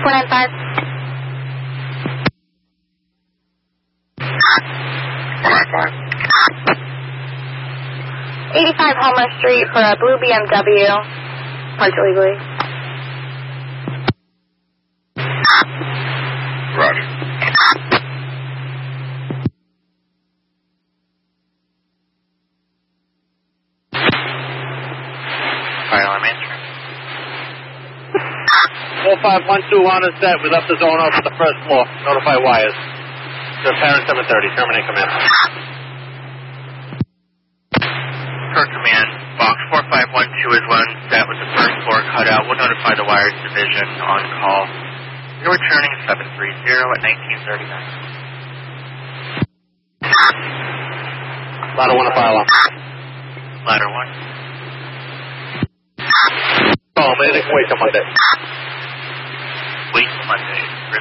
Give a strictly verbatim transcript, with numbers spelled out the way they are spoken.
four nine five. four nine five. eighty-five Homer Street for a blue B M W. Parked illegally. Roger. Fire alarm answer. four five one two on is set. We left the zone off at the first floor. Notify wires. To parent seven thirty. Terminate command. Per command, box four five one two is one set with the first floor cutout. We'll notify the wires division on call. You're returning seven three zero at nineteen thirty-nine. Ladder one to fire alarm. Ladder one. Oh, man, wait till Monday. Wait till Monday.